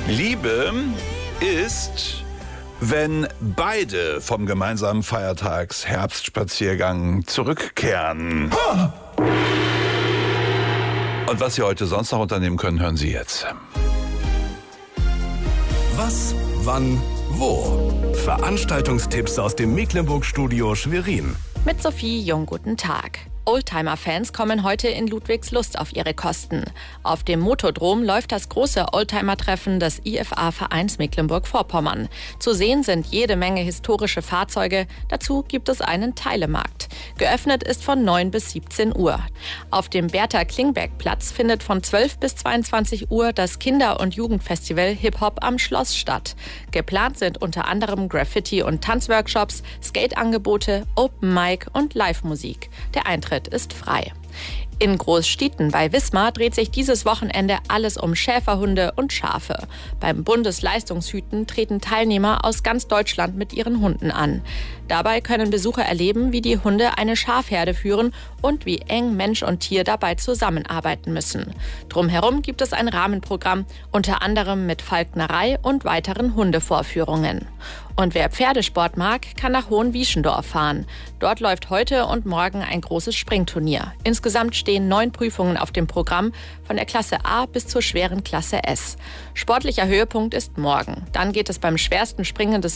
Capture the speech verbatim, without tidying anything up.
Liebe ist, wenn beide vom gemeinsamen Feiertags-Herbstspaziergang zurückkehren. Und was Sie heute sonst noch unternehmen können, hören Sie jetzt. Was, wann, wo? Veranstaltungstipps aus dem Mecklenburg-Studio Schwerin. Mit Sophie Jung, guten Tag. Oldtimer-Fans kommen heute in Ludwigslust auf ihre Kosten. Auf dem Motodrom läuft das große Oldtimer-Treffen des I F A-Vereins Mecklenburg-Vorpommern. Zu sehen sind jede Menge historische Fahrzeuge. Dazu gibt es einen Teilemarkt. Geöffnet ist von neun bis siebzehn Uhr. Auf dem Bertha-Klingbeck-Platz findet von zwölf bis zweiundzwanzig Uhr das Kinder- und Jugendfestival Hip-Hop am Schloss statt. Geplant sind unter anderem Graffiti- und Tanzworkshops, Skate-Angebote, Open Mic und Live-Musik. Der Eintritt ist frei. In Großstieten bei Wismar dreht sich dieses Wochenende alles um Schäferhunde und Schafe. Beim Bundesleistungshüten treten Teilnehmer aus ganz Deutschland mit ihren Hunden an. Dabei können Besucher erleben, wie die Hunde eine Schafherde führen und wie eng Mensch und Tier dabei zusammenarbeiten müssen. Drumherum gibt es ein Rahmenprogramm, unter anderem mit Falknerei und weiteren Hundevorführungen. Und wer Pferdesport mag, kann nach Hohenwieschendorf fahren. Dort läuft heute und morgen ein großes Springturnier. Insgesamt stehen neun Prüfungen auf dem Programm, von der Klasse A bis zur schweren Klasse S. Sportlicher Höhepunkt ist morgen. Dann geht es beim schwersten Springen des